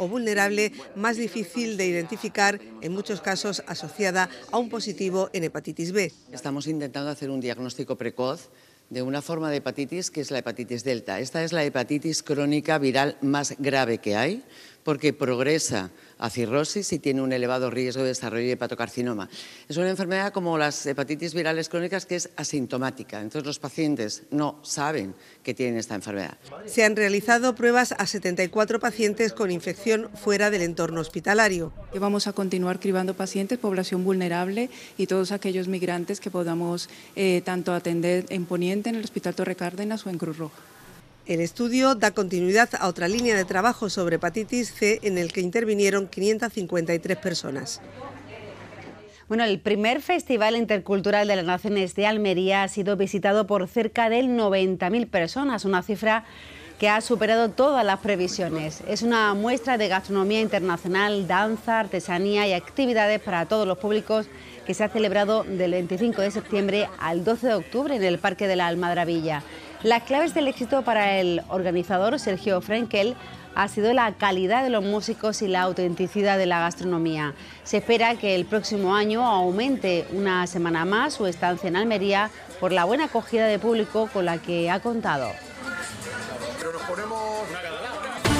o vulnerable más difícil de identificar, en muchos casos asociada a un positivo en hepatitis B. Estamos intentando hacer un diagnóstico precoz de una forma de hepatitis que es la hepatitis delta. Esta es la hepatitis crónica viral más grave que hay porque progresa a cirrosis y tiene un elevado riesgo de desarrollo de hepatocarcinoma. Es una enfermedad como las hepatitis virales crónicas que es asintomática. Entonces los pacientes no saben que tienen esta enfermedad. Se han realizado pruebas a 74 pacientes con infección fuera del entorno hospitalario. Vamos a continuar cribando pacientes, población vulnerable y todos aquellos migrantes que podamos tanto atender en Poniente, en el Hospital Torre Cárdenas o en Cruz Roja. El estudio da continuidad a otra línea de trabajo sobre hepatitis C en el que intervinieron 553 personas. Bueno, el primer Festival Intercultural de las Naciones de Almería ha sido visitado por cerca de 90.000 personas, una cifra que ha superado todas las previsiones. Es una muestra de gastronomía internacional, danza, artesanía y actividades para todos los públicos que se ha celebrado del 25 de septiembre al 12 de octubre en el Parque de la Almadrabilla. Las claves del éxito para el organizador Sergio Frenkel ha sido la calidad de los músicos y la autenticidad de la gastronomía. Se espera que el próximo año aumente una semana más su estancia en Almería por la buena acogida de público con la que ha contado. Pero nos ponemos una cada lado.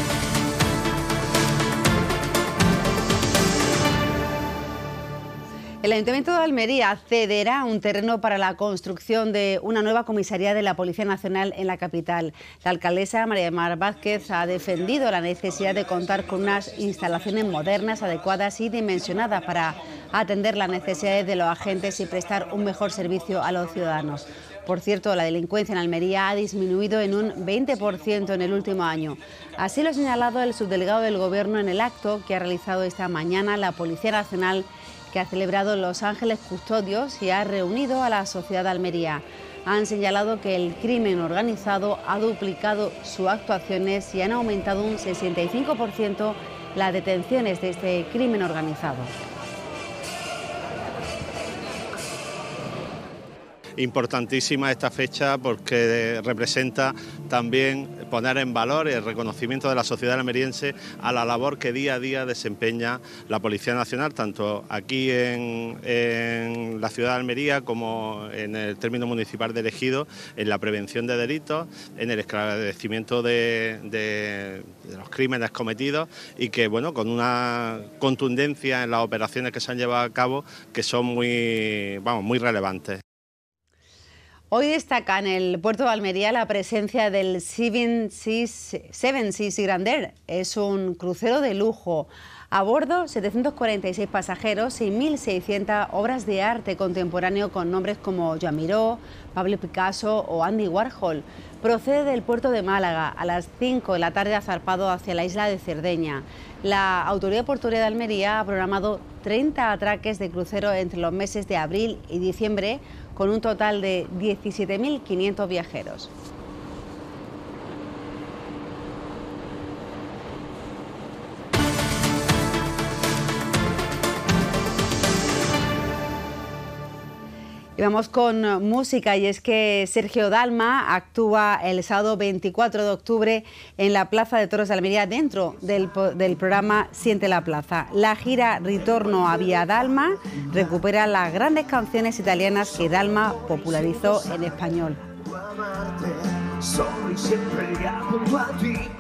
El Ayuntamiento de Almería cederá un terreno para la construcción de una nueva comisaría de la Policía Nacional en la capital. La alcaldesa María del Mar Vázquez ha defendido la necesidad de contar con unas instalaciones modernas, adecuadas y dimensionadas para atender las necesidades de los agentes y prestar un mejor servicio a los ciudadanos. Por cierto, la delincuencia en Almería ha disminuido en un 20% en el último año. Así lo ha señalado el subdelegado del Gobierno en el acto que ha realizado esta mañana la Policía Nacional, que ha celebrado Los Ángeles Custodios y ha reunido a la sociedad de Almería. Han señalado que el crimen organizado ha duplicado sus actuaciones y han aumentado un 65% las detenciones de este crimen organizado. Importantísima esta fecha porque representa también poner en valor el reconocimiento de la sociedad almeriense a la labor que día a día desempeña la Policía Nacional, tanto aquí en la ciudad de Almería como en el término municipal de Ejido, en la prevención de delitos, en el esclarecimiento de los crímenes cometidos y que, bueno, con una contundencia en las operaciones que se han llevado a cabo que son muy relevantes. Hoy destaca en el puerto de Almería la presencia del Seven Seas Grandeur. Es un crucero de lujo. A bordo, 746 pasajeros y 1.600 obras de arte contemporáneo con nombres como Joan Miró, Pablo Picasso o Andy Warhol. Procede del puerto de Málaga. A las 5 de la tarde ha zarpado hacia la isla de Cerdeña. La Autoridad Portuaria de Almería ha programado 30 atraques de crucero entre los meses de abril y diciembre, con un total de 17.500 viajeros. Y vamos con música, y es que Sergio Dalma actúa el sábado 24 de octubre en la Plaza de Toros de Almería dentro del programa Siente la Plaza. La gira Ritorno a Via Dalma recupera las grandes canciones italianas que Dalma popularizó en español.